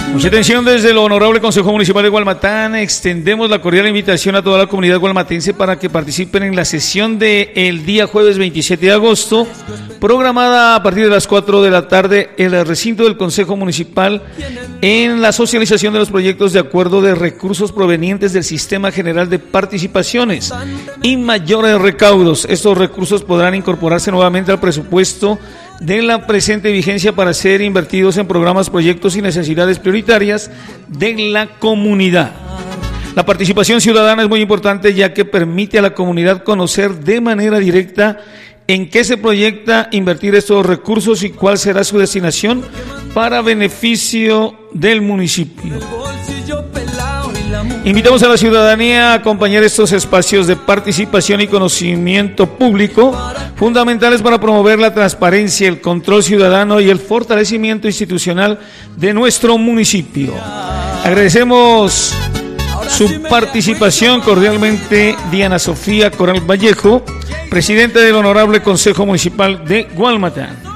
Mucha atención desde el Honorable Consejo Municipal de Gualmatán. Extendemos la cordial invitación a toda la comunidad gualmatense para que participen en la sesión del día jueves 27 de agosto, programada a partir de las 4 de la tarde en el recinto del Consejo Municipal, en la socialización de los proyectos de acuerdo de recursos provenientes del Sistema General de Participaciones y mayores recaudos. Estos recursos podrán incorporarse nuevamente al presupuesto de la presente vigencia para ser invertidos en programas, proyectos y necesidades prioritarias de la comunidad. La participación ciudadana es muy importante, ya que permite a la comunidad conocer de manera directa en qué se proyecta invertir estos recursos y cuál será su destinación para beneficio del municipio. Invitamos a la ciudadanía a acompañar estos espacios de participación y conocimiento público, fundamentales para promover la transparencia, el control ciudadano y el fortalecimiento institucional de nuestro municipio. Agradecemos su participación cordialmente, Diana Sofía Coral Vallejo, presidenta del Honorable Consejo Municipal de Gualmatán.